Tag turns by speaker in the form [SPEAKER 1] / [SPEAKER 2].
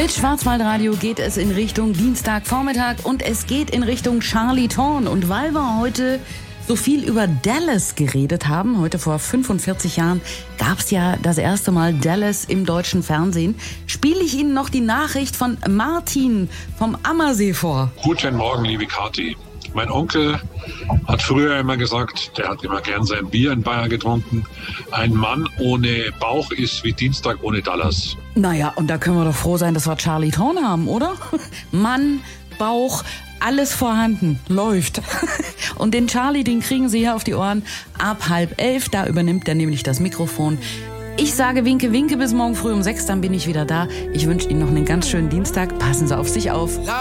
[SPEAKER 1] Mit Schwarzwaldradio geht es in Richtung Dienstagvormittag und es geht in Richtung Charlie-Thorn. Und weil wir heute so viel über Dallas geredet haben, heute vor 45 Jahren gab es ja das erste Mal Dallas im deutschen Fernsehen, spiele ich Ihnen noch die Nachricht von Martin vom Ammersee vor.
[SPEAKER 2] Guten Morgen, liebe Kathi. Mein Onkel hat früher immer gesagt, der hat immer gern sein Bier in Bayern getrunken, ein Mann ohne Bauch ist wie Dienstag ohne Dallas.
[SPEAKER 1] Naja, und da können wir doch froh sein, dass wir Charlie-Thorn haben, oder? Mann, Bauch, alles vorhanden, läuft. Und den Charlie, den kriegen Sie hier auf die Ohren ab 10:30, da übernimmt er nämlich das Mikrofon. Ich sage Winke, Winke bis morgen früh um 6, dann bin ich wieder da. Ich wünsche Ihnen noch einen ganz schönen Dienstag, passen Sie auf sich auf.